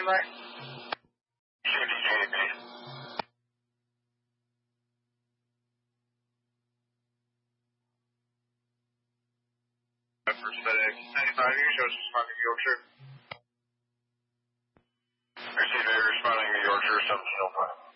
anywhere? QDJB. For FedEx 95, you show us responding to Yorkshire. Receive a responding to Yorkshire, 1705.